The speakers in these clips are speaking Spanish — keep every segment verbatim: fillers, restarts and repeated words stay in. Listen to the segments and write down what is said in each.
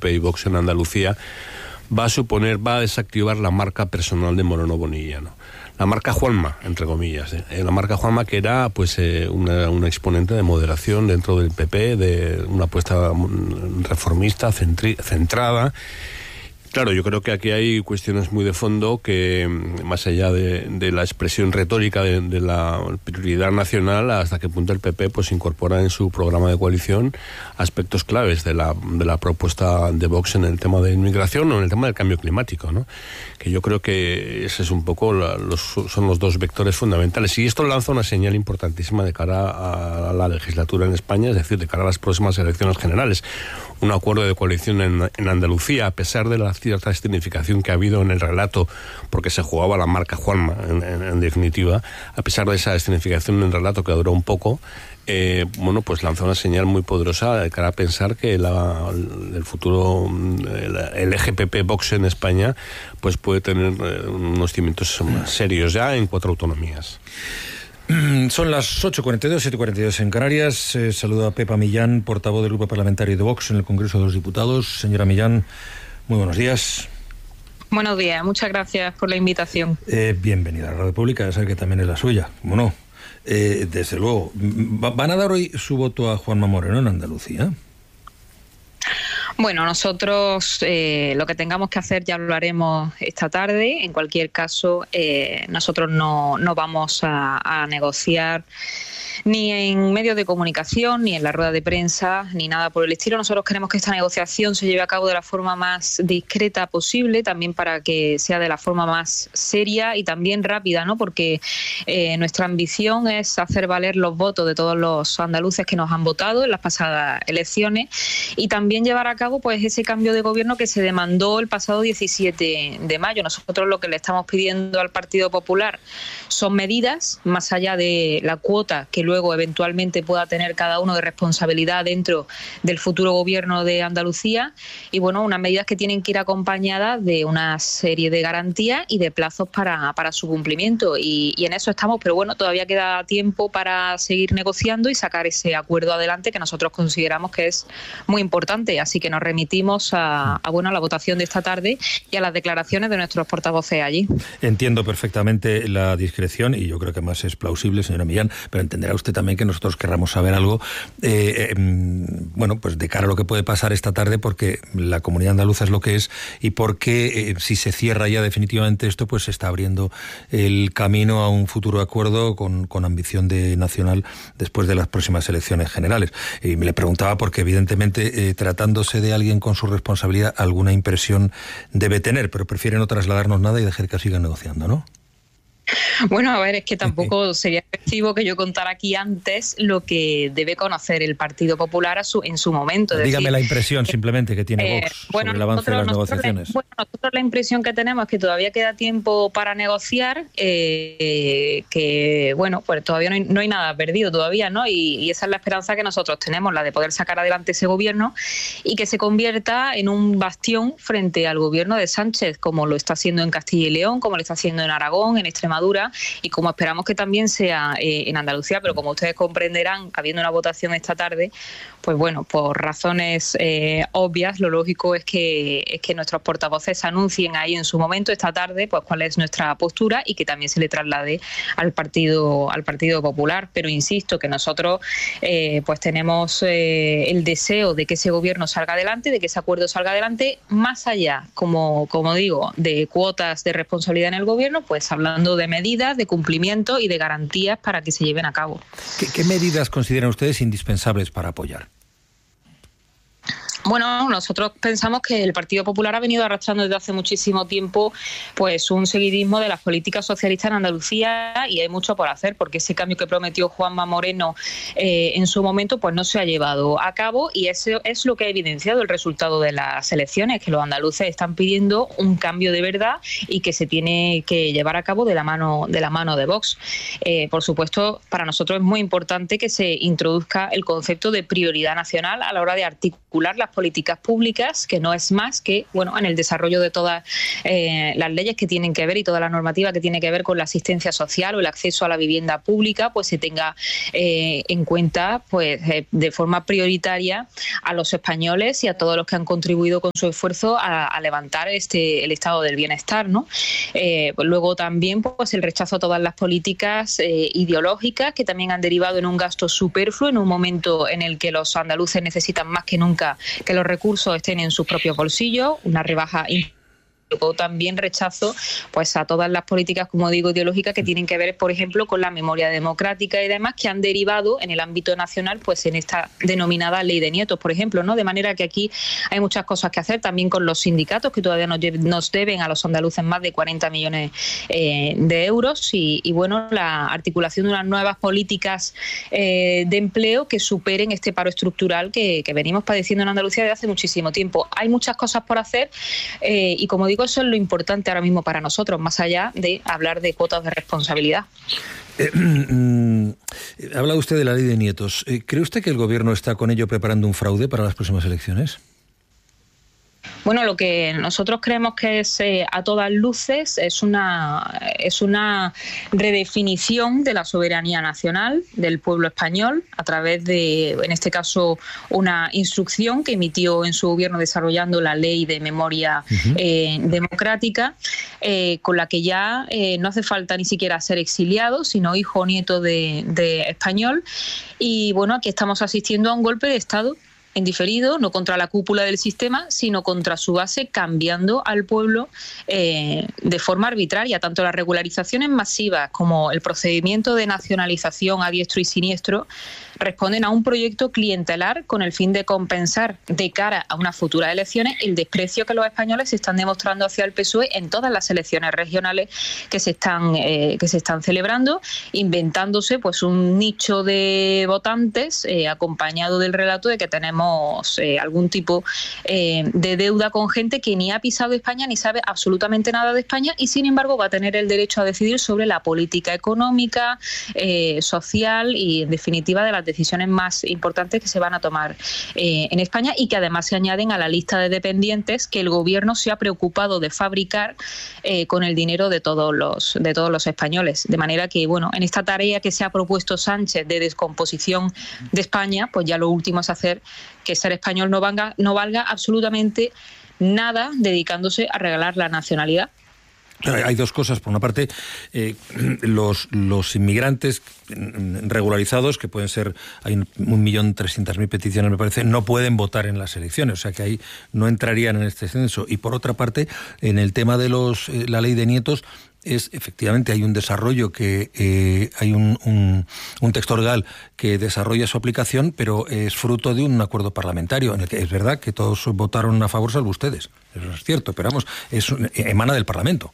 P y Vox en Andalucía, va a suponer, va a desactivar la marca personal de Moreno Bonilla, ¿no? La marca Juanma, entre comillas, ¿eh? La marca Juanma, que era pues eh, una, una exponente de moderación dentro del P P, de una apuesta reformista, centri, centrada. Claro, yo creo que aquí hay cuestiones muy de fondo que, más allá de, de la expresión retórica de, de la prioridad nacional, hasta qué punto el P P pues incorpora en su programa de coalición aspectos claves de la, de la propuesta de Vox en el tema de inmigración o en el tema del cambio climático, ¿no? Que yo creo que ese es un poco la, los, son los dos vectores fundamentales. Y esto lanza una señal importantísima de cara a la legislatura en España, es decir, de cara a las próximas elecciones generales. Un acuerdo de coalición en, en Andalucía, a pesar de la cierta escenificación que ha habido en el relato, porque se jugaba la marca Juanma, en, en, en definitiva, a pesar de esa escenificación en el relato que duró un poco, eh, bueno, pues lanza una señal muy poderosa de cara a pensar que la, el futuro, el, el eje P P-Vox en España, pues puede tener eh, unos cimientos serios ya en cuatro autonomías. Son las ocho cuarenta y dos, siete cuarenta y dos en Canarias. Eh, saludo a Pepa Millán, portavoz del Grupo Parlamentario de Vox en el Congreso de los Diputados. Señora Millán, muy buenos días. Buenos días, muchas gracias por la invitación. Eh, bienvenida a la Radio Pública, ya sabe que también es la suya, ¿cómo no? Eh, desde luego, ¿van a dar hoy su voto a Juanma Moreno en Andalucía? Bueno, nosotros eh, lo que tengamos que hacer ya lo haremos esta tarde. En cualquier caso, eh, nosotros no, no vamos a, a negociar ni en medios de comunicación, ni en la rueda de prensa, ni nada por el estilo. Nosotros queremos que esta negociación se lleve a cabo de la forma más discreta posible, también para que sea de la forma más seria y también rápida, ¿no? Porque eh, nuestra ambición es hacer valer los votos de todos los andaluces que nos han votado en las pasadas elecciones y también llevar a cabo pues ese cambio de gobierno que se demandó el pasado diecisiete de mayo. Nosotros lo que le estamos pidiendo al Partido Popular son medidas, más allá de la cuota que luego eventualmente pueda tener cada uno de responsabilidad dentro del futuro gobierno de Andalucía, y bueno, unas medidas que tienen que ir acompañadas de una serie de garantías y de plazos para, para su cumplimiento, y, y en eso estamos, pero bueno, todavía queda tiempo para seguir negociando y sacar ese acuerdo adelante que nosotros consideramos que es muy importante, así que nos remitimos a, a, bueno, a la votación de esta tarde y a las declaraciones de nuestros portavoces allí. Entiendo perfectamente la discreción y yo creo que más es plausible, señora Millán, pero entenderá usted también que nosotros querramos saber algo, eh, eh, bueno, pues de cara a lo que puede pasar esta tarde, porque la comunidad andaluza es lo que es y porque eh, si se cierra ya definitivamente esto, pues se está abriendo el camino a un futuro acuerdo con, con ambición de nacional después de las próximas elecciones generales. Y me le preguntaba porque evidentemente eh, tratándose de alguien con su responsabilidad, alguna impresión debe tener, pero prefiere no trasladarnos nada y dejar que sigan negociando, ¿no? Bueno, a ver, es que tampoco sería efectivo que yo contara aquí antes lo que debe conocer el Partido Popular a su, en su momento. Dígame decir, la impresión simplemente que tiene Vox eh, bueno, sobre el avance de las negociaciones. La, bueno, nosotros la impresión que tenemos es que todavía queda tiempo para negociar, eh, que bueno, pues todavía no hay, no hay nada perdido todavía, ¿no? Y, y esa es la esperanza que nosotros tenemos, la de poder sacar adelante ese gobierno y que se convierta en un bastión frente al gobierno de Sánchez, como lo está haciendo en Castilla y León, como lo está haciendo en Aragón, en Extremadura, y como esperamos que también sea eh, en Andalucía, pero como ustedes comprenderán, habiendo una votación esta tarde, pues bueno, por razones eh, obvias, lo lógico es que es que nuestros portavoces anuncien ahí en su momento esta tarde pues cuál es nuestra postura y que también se le traslade al Partido al Partido Popular. Pero insisto que nosotros eh, pues tenemos eh, el deseo de que ese gobierno salga adelante, de que ese acuerdo salga adelante, más allá, como, como digo, de cuotas de responsabilidad en el gobierno, pues hablando de medidas, de cumplimiento y de garantías para que se lleven a cabo. ¿Qué, qué medidas consideran ustedes indispensables para apoyar? Bueno, nosotros pensamos que el Partido Popular ha venido arrastrando desde hace muchísimo tiempo pues un seguidismo de las políticas socialistas en Andalucía y hay mucho por hacer porque ese cambio que prometió Juanma Moreno eh, en su momento pues no se ha llevado a cabo y eso es lo que ha evidenciado el resultado de las elecciones, que los andaluces están pidiendo un cambio de verdad y que se tiene que llevar a cabo de la mano de la mano de Vox. Eh, por supuesto, para nosotros es muy importante que se introduzca el concepto de prioridad nacional a la hora de articular las políticas públicas, que no es más que, bueno, en el desarrollo de todas eh, las leyes que tienen que ver y toda la normativa que tiene que ver con la asistencia social o el acceso a la vivienda pública, pues se tenga eh, en cuenta, pues eh, de forma prioritaria a los españoles y a todos los que han contribuido con su esfuerzo a, a levantar este el estado del bienestar, ¿no? Eh, pues luego también, pues el rechazo a todas las políticas eh, ideológicas que también han derivado en un gasto superfluo en un momento en el que los andaluces necesitan más que nunca que los recursos estén en sus propios bolsillos, una rebaja importante. También rechazo pues a todas las políticas, como digo, ideológicas que tienen que ver, por ejemplo, con la memoria democrática y demás, que han derivado en el ámbito nacional pues en esta denominada ley de nietos, por ejemplo, ¿no? De manera que aquí hay muchas cosas que hacer también con los sindicatos, que todavía nos, nos deben a los andaluces más de cuarenta millones eh, de euros y, y bueno, la articulación de unas nuevas políticas eh, de empleo que superen este paro estructural que, que venimos padeciendo en Andalucía desde hace muchísimo tiempo. Hay muchas cosas por hacer eh, y, como digo, eso es lo importante ahora mismo para nosotros, más allá de hablar de cuotas de responsabilidad. Eh, mm, habla usted de la ley de nietos. Eh, ¿Cree usted que el Gobierno está con ello preparando un fraude para las próximas elecciones? Bueno, lo que nosotros creemos que es eh, a todas luces es una es una redefinición de la soberanía nacional del pueblo español a través de, en este caso, una instrucción que emitió en su gobierno desarrollando la ley de memoria uh-huh. eh, democrática, eh, con la que ya eh, no hace falta ni siquiera ser exiliado, sino hijo o nieto de, de español. Y bueno, aquí estamos asistiendo a un golpe de Estado en diferido, no contra la cúpula del sistema, sino contra su base, cambiando al pueblo eh, de forma arbitraria. Tanto las regularizaciones masivas como el procedimiento de nacionalización a diestro y siniestro responden a un proyecto clientelar con el fin de compensar de cara a unas futuras elecciones el desprecio que los españoles están demostrando hacia el P S O E en todas las elecciones regionales que se están eh, que se están celebrando, inventándose pues un nicho de votantes eh, acompañado del relato de que tenemos eh, algún tipo eh, de deuda con gente que ni ha pisado España ni sabe absolutamente nada de España y sin embargo va a tener el derecho a decidir sobre la política económica, eh, social y en definitiva de las decisiones más importantes que se van a tomar eh, en España y que además se añaden a la lista de dependientes que el gobierno se ha preocupado de fabricar eh, con el dinero de todos los de todos los españoles. De manera que, bueno, en esta tarea que se ha propuesto Sánchez de descomposición de España, pues ya lo último es hacer que ser español no valga, no valga absolutamente nada dedicándose a regalar la nacionalidad. Hay dos cosas. Por una parte, eh, los, los inmigrantes regularizados, que pueden ser, hay un millón trescientas mil peticiones, me parece, no pueden votar en las elecciones, o sea que ahí no entrarían en este censo. Y por otra parte, en el tema de los eh, la ley de nietos, es efectivamente hay un desarrollo que eh, hay un, un, un texto legal que desarrolla su aplicación, pero es fruto de un acuerdo parlamentario en el que es verdad que todos votaron a favor salvo ustedes. Eso es cierto, pero vamos, es, emana del Parlamento.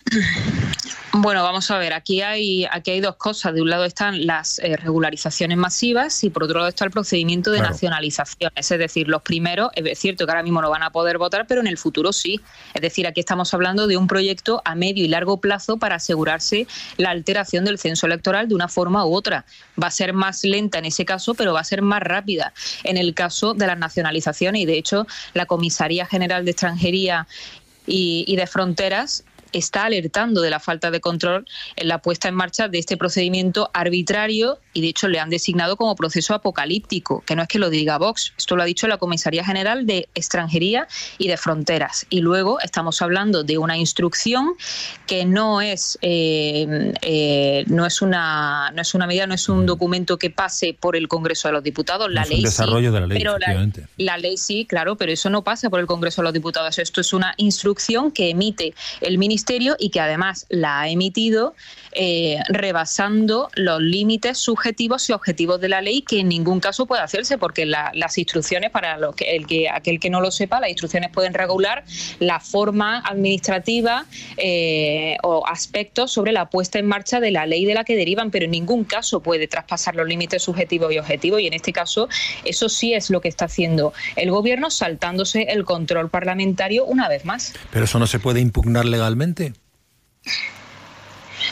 Bueno, vamos a ver, aquí hay aquí hay dos cosas. De un lado están las eh, regularizaciones masivas y por otro lado está el procedimiento de claro. nacionalización. Es decir, los primeros, es cierto que ahora mismo no van a poder votar, pero en el futuro sí. Es decir, aquí estamos hablando de un proyecto a medio y largo plazo para asegurarse la alteración del censo electoral de una forma u otra. Va a ser más lenta en ese caso, pero va a ser más rápida en el caso de las nacionalizaciones. Y de hecho, la Comisaría General de Extranjería y, y de Fronteras está alertando de la falta de control en la puesta en marcha de este procedimiento arbitrario y de hecho le han designado como proceso apocalíptico, que no es que lo diga Vox, esto lo ha dicho la Comisaría General de Extranjería y de Fronteras. Y luego estamos hablando de una instrucción que no es eh, eh, no es una no es una medida, no es un documento que pase por el Congreso de los Diputados. La es ley un desarrollo sí, de la ley, pero la, la ley sí, claro, pero eso no pasa por el Congreso de los Diputados. Esto es una instrucción que emite el Ministerio y que además la ha emitido eh, rebasando los límites subjetivos y objetivos de la ley, que en ningún caso puede hacerse, porque la, las instrucciones, para lo que, el que aquel que no lo sepa, las instrucciones pueden regular la forma administrativa eh, o aspectos sobre la puesta en marcha de la ley de la que derivan, pero en ningún caso puede traspasar los límites subjetivos y objetivos, y en este caso eso sí es lo que está haciendo el gobierno, saltándose el control parlamentario una vez más. ¿Pero eso no se puede impugnar legalmente?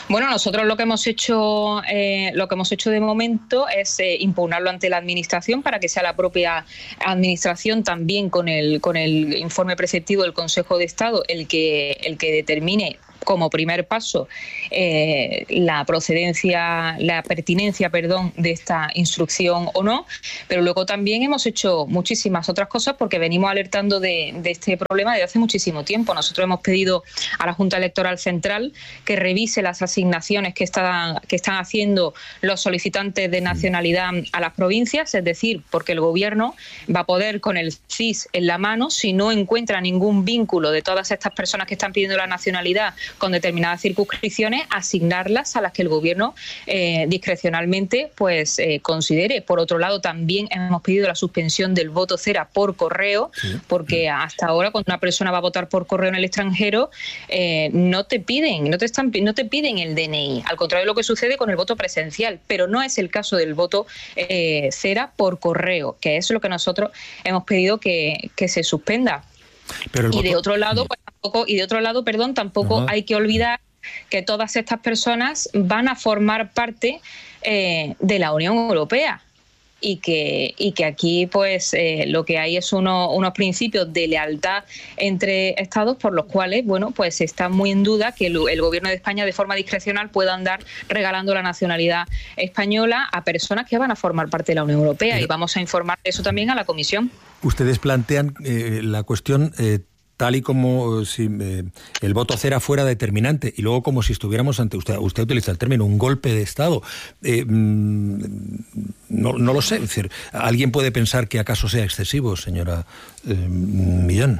Bueno, nosotros lo que hemos hecho, eh, lo que hemos hecho de momento es eh, impugnarlo ante la Administración para que sea la propia Administración, también con el con el informe preceptivo del Consejo de Estado, el que el que determine como primer paso eh, la procedencia, la pertinencia, perdón, de esta instrucción o no, pero luego también hemos hecho muchísimas otras cosas porque venimos alertando de, de este problema desde hace muchísimo tiempo. Nosotros hemos pedido a la Junta Electoral Central que revise las asignaciones que están, que están haciendo los solicitantes de nacionalidad a las provincias, es decir, porque el Gobierno va a poder, con el C I S en la mano, si no encuentra ningún vínculo de todas estas personas que están pidiendo la nacionalidad con determinadas circunscripciones, asignarlas a las que el Gobierno eh, discrecionalmente pues eh, considere. Por otro lado, también hemos pedido la suspensión del voto cera por correo, sí. porque hasta ahora cuando una persona va a votar por correo en el extranjero eh, no te piden, no te están, no te piden el D N I, al contrario de lo que sucede con el voto presencial, pero no es el caso del voto eh, cera por correo, que es lo que nosotros hemos pedido que, que se suspenda. Pero y de otro lado, pues, tampoco, y de otro lado, perdón, tampoco uh-huh. hay que olvidar que todas estas personas van a formar parte eh, de la Unión Europea y que y que aquí pues eh, lo que hay es uno, unos principios de lealtad entre estados por los cuales bueno pues está muy en duda que el, el Gobierno de España de forma discrecional pueda andar regalando la nacionalidad española a personas que van a formar parte de la Unión Europea. Pero, y vamos a informar de eso también a la Comisión. Ustedes plantean eh, la cuestión eh, tal y como si eh, el voto cera fuera determinante y luego como si estuviéramos ante, usted usted utiliza el término, un golpe de Estado. Eh, no, no lo sé, es decir, ¿alguien puede pensar que acaso sea excesivo, señora eh, Millán?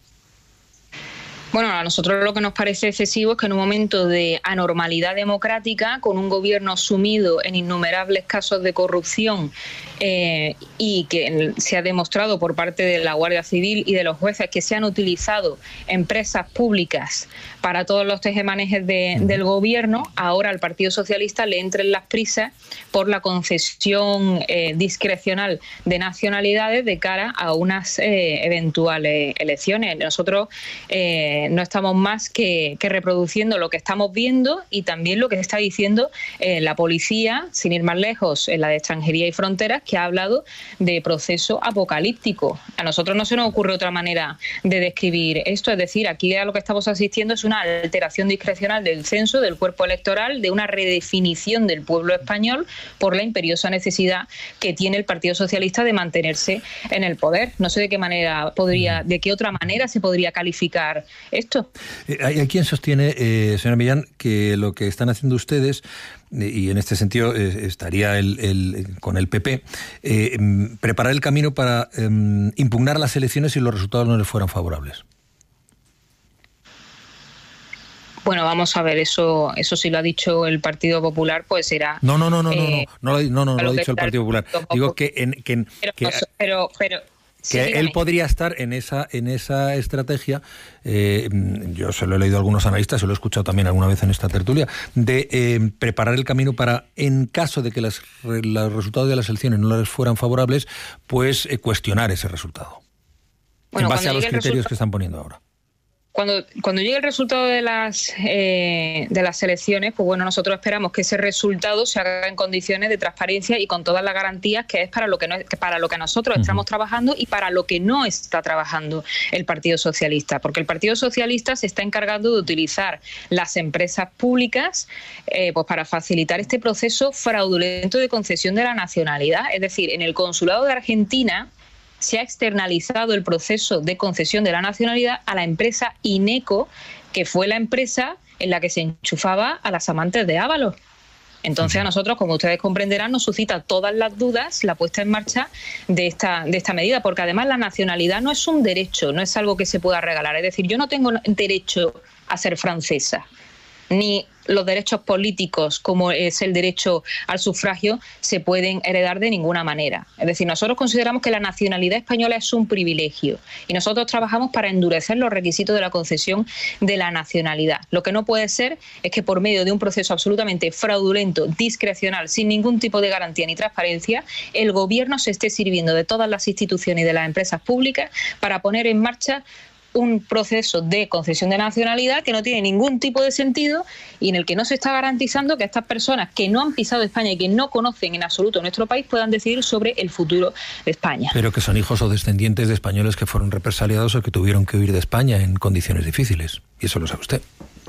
Bueno, a nosotros lo que nos parece excesivo es que en un momento de anormalidad democrática, con un gobierno sumido en innumerables casos de corrupción eh, y que se ha demostrado por parte de la Guardia Civil y de los jueces que se han utilizado empresas públicas para todos los tejemanejes de, del gobierno, ahora al Partido Socialista le entren las prisas por la concesión eh, discrecional de nacionalidades de cara a unas eh, eventuales elecciones. Nosotros eh, no estamos más que, que reproduciendo lo que estamos viendo y también lo que está diciendo eh, la policía, sin ir más lejos, en la de Extranjería y Fronteras, que ha hablado de proceso apocalíptico. A nosotros no se nos ocurre otra manera de describir esto, es decir, aquí a lo que estamos asistiendo es una alteración discrecional del censo, del cuerpo electoral, de una redefinición del pueblo español por la imperiosa necesidad que tiene el Partido Socialista de mantenerse en el poder. No sé de qué manera podría, de qué otra manera se podría calificar esto. Eh, hay, hay quien sostiene, eh, señora Millán, que lo que están haciendo ustedes, eh, y en este sentido eh, estaría el, el, con el P P, eh, preparar el camino para eh, impugnar las elecciones si los resultados no les fueran favorables. Bueno, vamos a ver, eso eso sí lo ha dicho el Partido Popular, pues será... No, no, no, no, eh, no, no, no, no, no, no lo ha dicho el Partido Popular. Digo que... En, que, en, pero, que, pero, pero que sí, él podría estar en esa en esa estrategia, eh, yo se lo he leído a algunos analistas, se lo he escuchado también alguna vez en esta tertulia, de eh, preparar el camino para, en caso de que las, los resultados de las elecciones no les fueran favorables, pues eh, cuestionar ese resultado. Bueno, en base a los criterios que están poniendo ahora. Cuando, cuando llegue el resultado de las eh, de las elecciones, pues bueno, nosotros esperamos que ese resultado se haga en condiciones de transparencia y con todas las garantías que es para lo que no, que para lo que nosotros uh-huh. estamos trabajando y para lo que no está trabajando el Partido Socialista, porque el Partido Socialista se está encargando de utilizar las empresas públicas eh, pues para facilitar este proceso fraudulento de concesión de la nacionalidad. Es decir, en el Consulado de Argentina se ha externalizado el proceso de concesión de la nacionalidad a la empresa INECO, que fue la empresa en la que se enchufaba a las amantes de Ábalos. Entonces a nosotros, como ustedes comprenderán, nos suscita todas las dudas la puesta en marcha de esta, de esta medida, porque además la nacionalidad no es un derecho, no es algo que se pueda regalar. Es decir, yo no tengo derecho a ser francesa, ni los derechos políticos, como es el derecho al sufragio, se pueden heredar de ninguna manera. Es decir, nosotros consideramos que la nacionalidad española es un privilegio y nosotros trabajamos para endurecer los requisitos de la concesión de la nacionalidad. Lo que no puede ser es que por medio de un proceso absolutamente fraudulento, discrecional, sin ningún tipo de garantía ni transparencia, el gobierno se esté sirviendo de todas las instituciones y de las empresas públicas para poner en marcha un proceso de concesión de nacionalidad que no tiene ningún tipo de sentido y en el que no se está garantizando que estas personas que no han pisado España y que no conocen en absoluto nuestro país puedan decidir sobre el futuro de España. Pero que son hijos o descendientes de españoles que fueron represaliados o que tuvieron que huir de España en condiciones difíciles. Y eso lo sabe usted.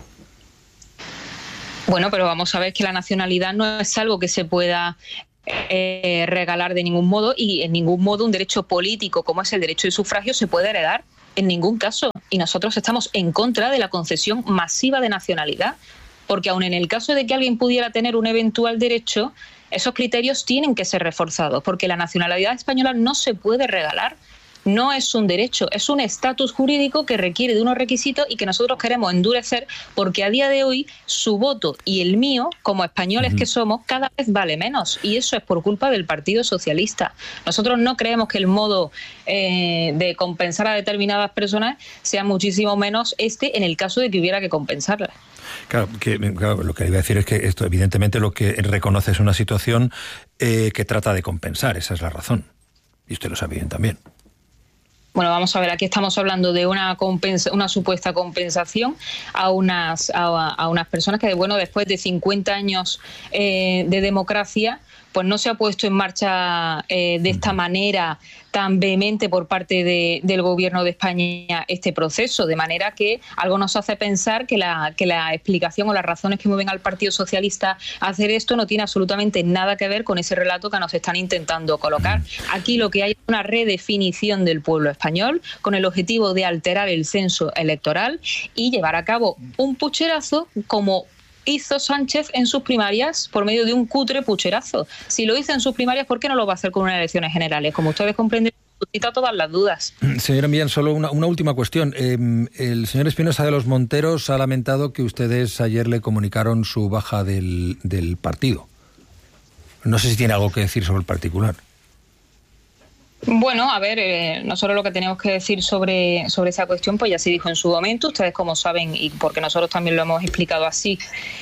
Bueno, pero vamos a ver que la nacionalidad no es algo que se pueda eh, regalar de ningún modo, y en ningún modo un derecho político como es el derecho de sufragio se puede heredar en ningún caso. Y nosotros estamos en contra de la concesión masiva de nacionalidad, porque aun en el caso de que alguien pudiera tener un eventual derecho, esos criterios tienen que ser reforzados, porque la nacionalidad española no se puede regalar. No es un derecho, es un estatus jurídico que requiere de unos requisitos y que nosotros queremos endurecer, porque a día de hoy su voto y el mío, como españoles que somos, cada vez vale menos, y eso es por culpa del Partido Socialista. Nosotros no creemos que el modo eh, de compensar a determinadas personas sea muchísimo menos este en el caso de que hubiera que compensarlas. Claro, que, claro, lo que iba a decir es que esto evidentemente lo que reconoce es una situación eh, que trata de compensar, esa es la razón. Y usted lo sabe bien también. Bueno, vamos a ver, aquí estamos hablando de una compensa, una supuesta compensación a unas a, a unas personas que, bueno, después de cincuenta años eh, de democracia, pues no se ha puesto en marcha eh, de esta manera tan vehemente por parte de, del Gobierno de España este proceso, de manera que algo nos hace pensar que la, que la explicación o las razones que mueven al Partido Socialista a hacer esto no tiene absolutamente nada que ver con ese relato que nos están intentando colocar. Aquí lo que hay es una redefinición del pueblo español con el objetivo de alterar el censo electoral y llevar a cabo un pucherazo como hizo Sánchez en sus primarias por medio de un cutre pucherazo. Si lo hizo en sus primarias, ¿por qué no lo va a hacer con unas elecciones generales? Como ustedes comprenden, suscita todas las dudas. Señora Millán, solo una, una última cuestión. Eh, el señor Espinosa de los Monteros ha lamentado que ustedes ayer le comunicaron su baja del, del partido. No sé si tiene algo que decir sobre el particular. Bueno, a ver, eh, nosotros lo que tenemos que decir sobre, sobre esa cuestión, pues ya se dijo en su momento. Ustedes, como saben, y porque nosotros también lo hemos explicado así,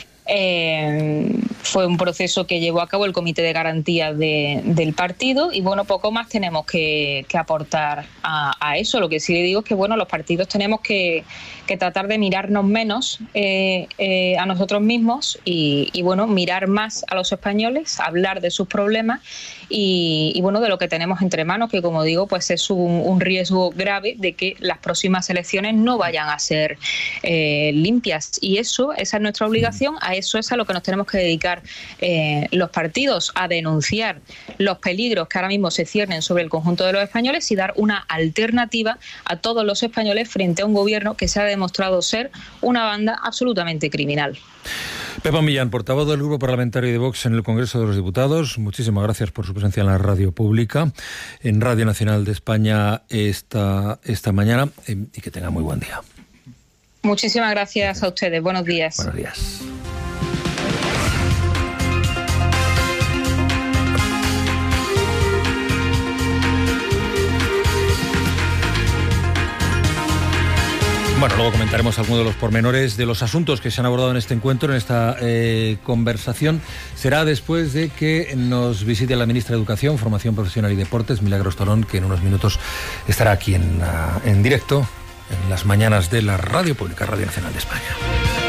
eh, fue un proceso que llevó a cabo el Comité de Garantías de, del partido y, bueno, poco más tenemos que, que aportar a, a eso. Lo que sí le digo es que, bueno, los partidos tenemos que, que tratar de mirarnos menos eh, eh, a nosotros mismos y, y, bueno, mirar más a los españoles, hablar de sus problemas y, y, bueno, de lo que tenemos entre manos, que, como digo, pues es un, un riesgo grave de que las próximas elecciones no vayan a ser eh, limpias. Y eso, esa es nuestra obligación, a eso es a lo que nos tenemos que dedicar eh, los partidos, a denunciar los peligros que ahora mismo se ciernen sobre el conjunto de los españoles y dar una alternativa a todos los españoles frente a un gobierno que se ha demostrado ser una banda absolutamente criminal. Pepa Millán, portavoz del Grupo Parlamentario de Vox en el Congreso de los Diputados, muchísimas gracias por su presencia en la radio pública, en Radio Nacional de España esta, esta mañana, y que tenga muy buen día. Muchísimas gracias a ustedes. Buenos días. Buenos días. Bueno, luego comentaremos algunos de los pormenores de los asuntos que se han abordado en este encuentro, en esta eh, conversación. Será después de que nos visite la ministra de Educación, Formación Profesional y Deportes, Milagros Torón, que en unos minutos estará aquí en, uh, en directo en las mañanas de la Radio Pública, Radio Nacional de España.